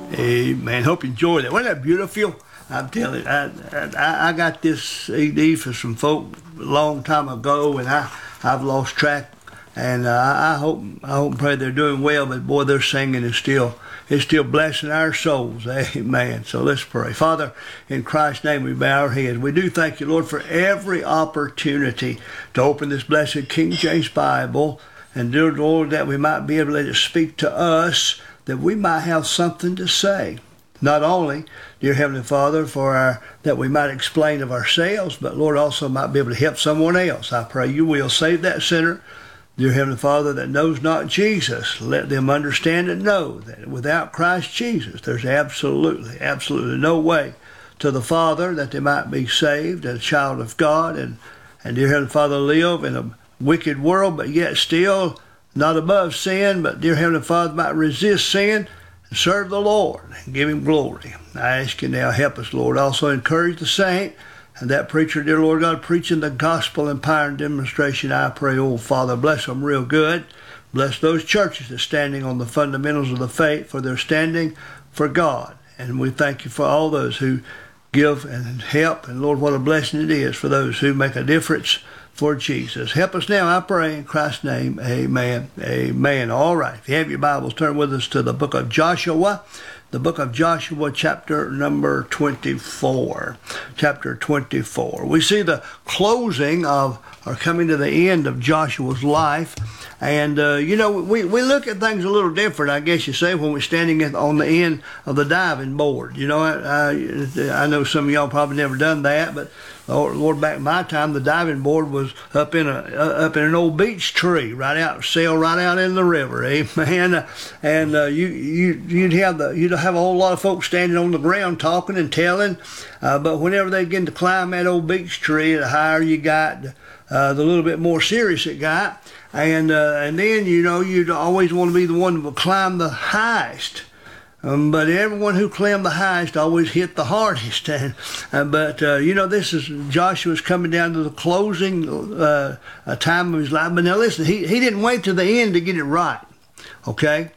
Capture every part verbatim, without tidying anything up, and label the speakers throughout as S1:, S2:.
S1: Amen. Hope you enjoyed it. Wasn't that beautiful? I'm telling you, I, I, I got this C D for some folk a long time ago, and I, I've lost track. And uh, I hope, I hope and pray they're doing well. But boy, their singing is still, it's still blessing our souls. Amen. So let's pray. Father, in Christ's name, we bow our heads. We do thank you, Lord, for every opportunity to open this blessed King James Bible, and dear Lord, that we might be able to let it speak to us, that we might have something to say. Not only, dear Heavenly Father, for our that we might explain of ourselves, but Lord, also might be able to help someone else. I pray you will save that sinner, dear Heavenly Father, that knows not Jesus. Let them understand and know that without Christ Jesus, there's absolutely, absolutely no way to the Father, that they might be saved as a child of God, and, and dear Heavenly Father, live in a wicked world, but yet still not above sin, but dear Heavenly Father, might resist sin and serve the Lord and give him glory. I ask you now, help us, Lord. Also encourage the saint and that preacher, dear Lord God, preaching the gospel in power and demonstration. I pray, oh Father, bless them real good. Bless those churches that are standing on the fundamentals of the faith, for they're standing for God. And we thank you for all those who give and help. And Lord, what a blessing it is for those who make a difference for Jesus. Help us now, I pray, in Christ's name. Amen. Amen. All right. If you have your Bibles, turn with us to the book of Joshua. The book of Joshua, chapter number twenty-four. Chapter twenty-four. We see the closing of, or coming to the end of Joshua's life. And, uh, you know, we, we look at things a little different, I guess you say, when we're standing at, on the end of the diving board. You know, I, I, I know some of y'all probably never done that, but Lord, Lord, back in my time, the diving board was up in a uh, up in an old beech tree, right out, sail right out in the river. Amen. And uh, you you you'd have the you'd have a whole lot of folks standing on the ground talking and telling. Uh, but whenever they begin to climb that old beech tree, the higher you got, uh, the little bit more serious it got. And uh, and then you know you'd always want to be the one that would climb the highest. Um, but everyone who climbed the highest always hit the hardest. And, uh, but, uh, you know, this is Joshua's coming down to the closing uh, a time of his life. But now listen, he, he didn't wait to the end to get it right, okay?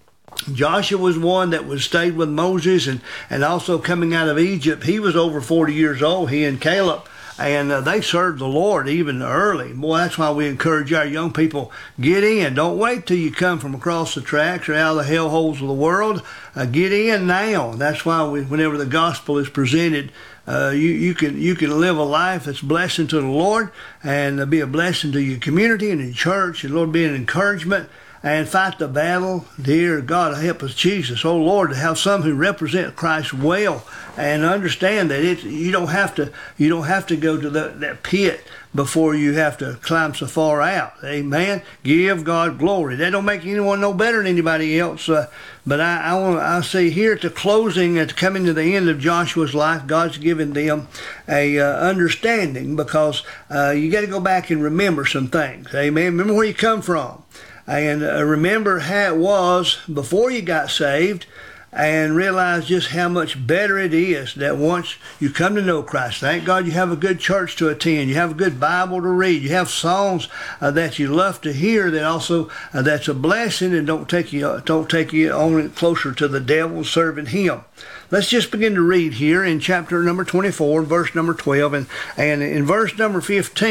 S1: Joshua was one that was stayed with Moses, and, and also coming out of Egypt. He was over forty years old, he and Caleb. And uh, they served the Lord even early. Boy, that's why we encourage our young people, get in. Don't wait till you come from across the tracks or out of the hellholes of the world. Uh, get in now. That's why we, whenever the gospel is presented, uh, you, you can you can live a life that's blessing to the Lord, and uh, be a blessing to your community and your church, and Lord, be an encouragement. And fight the battle, dear God, help us, Jesus. Oh Lord, to have some who represent Christ well, and understand that it you don't have to you don't have to go to the, that pit before you have to climb so far out. Amen. Give God glory. That don't make anyone no better than anybody else. Uh, but I I, want, I see here at the closing, at coming to the end of Joshua's life, God's given them a uh, understanding, because uh, you got to go back and remember some things. Amen. Remember where you come from. And uh, remember how it was before you got saved, and realize just how much better it is that once you come to know Christ. Thank God you have a good church to attend. You have a good Bible to read. You have songs uh, that you love to hear, that also uh, that's a blessing, and don't take you uh, don't take you only closer to the devil, serving him. Let's just begin to read here in chapter number twenty-four, verse number twelve, and, and in verse number fifteen.